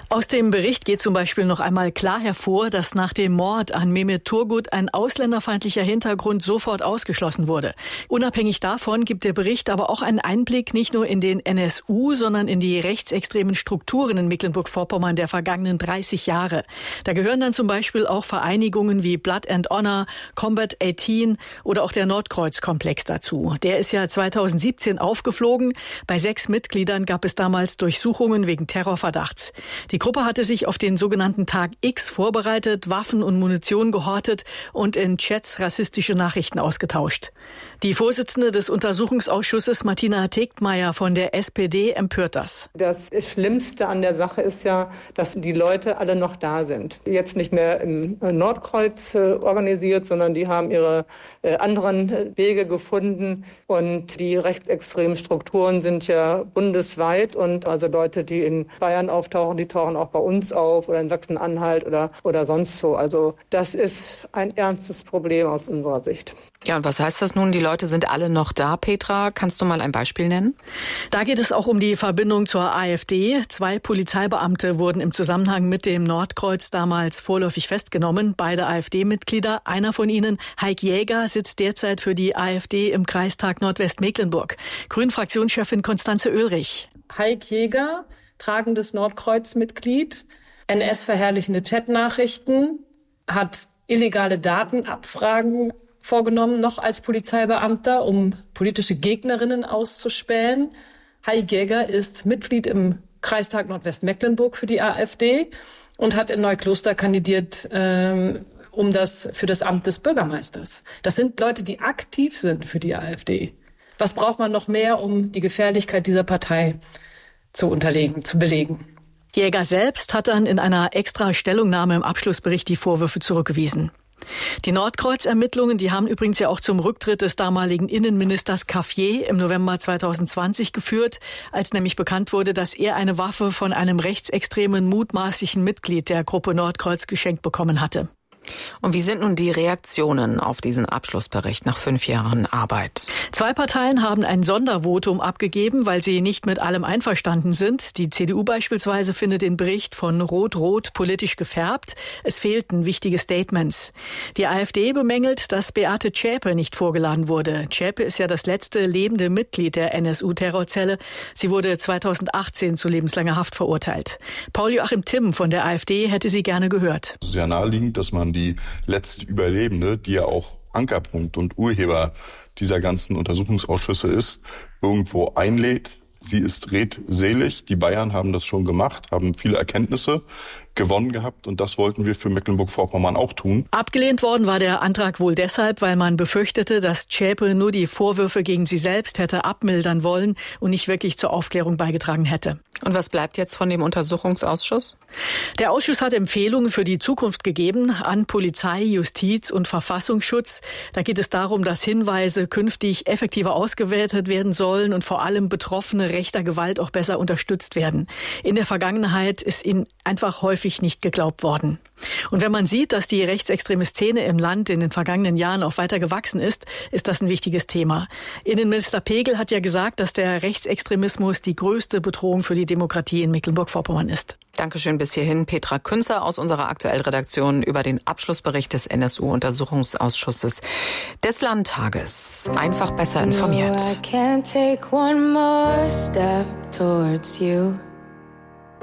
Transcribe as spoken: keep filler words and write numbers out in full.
Aus dem Bericht geht zum Beispiel noch einmal klar hervor, dass nach dem Mord an Mehmet Turgut ein ausländerfeindlicher Hintergrund sofort ausgeschlossen wurde. Unabhängig davon gibt der Bericht aber auch einen Einblick nicht nur in den N S U, sondern in die rechtsextremen Strukturen in Mecklenburg-Vorpommern der vergangenen dreißig Jahre. Da gehören dann zum Beispiel auch Vereinigungen wie Blood and Honor, Combat achtzehn oder auch der Nordkreuz-Komplex dazu. Der ist ja zweitausendsiebzehn aufgeflogen. Bei sechs Mitgliedern gab es damals Durchsuchungen wegen Terrorverdachts. Die Gruppe hatte sich auf den sogenannten Tag X vorbereitet, Waffen und Munition gehortet und in Chats rassistische Nachrichten ausgetauscht. Die Vorsitzende des Untersuchungsausschusses, Martina Tegtmeier von der S P D, empört das. Das Schlimmste an der Sache ist ja, dass die Leute alle noch da sind. Jetzt nicht mehr im Nordkreuz äh, organisiert, sondern die haben ihre äh, anderen Wege gefunden. Und die rechtsextremen Strukturen sind ja bundesweit. Und also Leute, die in Bayern auftauchen, die tauchen auch bei uns auf oder in Sachsen-Anhalt oder, oder sonst so. Also das ist ein ernstes Problem aus unserer Sicht. Ja, und was heißt das nun? Die Leute sind alle noch da, Petra. Kannst du mal ein Beispiel nennen? Da geht es auch um die Verbindung zur AfD. Zwei Polizeibeamte wurden im Zusammenhang mit dem Nordkreuz damals vorläufig festgenommen. Beide AfD-Mitglieder. Einer von ihnen, Heik Jäger, sitzt derzeit für die AfD im Kreistag Nordwestmecklenburg. Grünen-Fraktionschefin Constanze Oehlrich. Heik Jäger, tragendes Nordkreuz-Mitglied, N S-verherrlichende Chatnachrichten, hat illegale Datenabfragen vorgenommen, noch als Polizeibeamter, um politische Gegnerinnen auszuspähen. Heik Jäger ist Mitglied im Kreistag Nordwestmecklenburg für die AfD und hat in Neukloster kandidiert, ähm, um das für das Amt des Bürgermeisters. Das sind Leute, die aktiv sind für die AfD. Was braucht man noch mehr, um die Gefährlichkeit dieser Partei zu unterlegen, zu belegen? Jäger selbst hat dann in einer extra Stellungnahme im Abschlussbericht die Vorwürfe zurückgewiesen. Die Nordkreuz-Ermittlungen, die haben übrigens ja auch zum Rücktritt des damaligen Innenministers Cafier im November zweitausendzwanzig geführt, als nämlich bekannt wurde, dass er eine Waffe von einem rechtsextremen mutmaßlichen Mitglied der Gruppe Nordkreuz geschenkt bekommen hatte. Und wie sind nun die Reaktionen auf diesen Abschlussbericht nach fünf Jahren Arbeit? Zwei Parteien haben ein Sondervotum abgegeben, weil sie nicht mit allem einverstanden sind. Die C D U beispielsweise findet den Bericht von Rot-Rot politisch gefärbt. Es fehlten wichtige Statements. Die AfD bemängelt, dass Beate Zschäpe nicht vorgeladen wurde. Zschäpe ist ja das letzte lebende Mitglied der N S U-Terrorzelle. Sie wurde zweitausendachtzehn zu lebenslanger Haft verurteilt. Paul-Joachim Timm von der AfD hätte sie gerne gehört. Sehr naheliegend, dass man die letzte Überlebende, die ja auch Ankerpunkt und Urheber dieser ganzen Untersuchungsausschüsse ist, irgendwo einlädt. Sie ist redselig. Die Bayern haben das schon gemacht, haben viele Erkenntnisse gewonnen gehabt und das wollten wir für Mecklenburg-Vorpommern auch tun. Abgelehnt worden war der Antrag wohl deshalb, weil man befürchtete, dass Zschäpe nur die Vorwürfe gegen sie selbst hätte abmildern wollen und nicht wirklich zur Aufklärung beigetragen hätte. Und was bleibt jetzt von dem Untersuchungsausschuss? Der Ausschuss hat Empfehlungen für die Zukunft gegeben an Polizei, Justiz und Verfassungsschutz. Da geht es darum, dass Hinweise künftig effektiver ausgewertet werden sollen und vor allem Betroffene rechter Gewalt auch besser unterstützt werden. In der Vergangenheit ist ihnen einfach häufig nicht geglaubt worden. Und wenn man sieht, dass die rechtsextreme Szene im Land in den vergangenen Jahren auch weiter gewachsen ist, ist das ein wichtiges Thema. Innenminister Pegel hat ja gesagt, dass der Rechtsextremismus die größte Bedrohung für die Demokratie in Mecklenburg-Vorpommern ist. Dankeschön bis hierhin, Petra Künzer aus unserer Aktuellredaktion über den Abschlussbericht des N S U-Untersuchungsausschusses des Landtages. Einfach besser informiert. No, I can't take one more step towards you.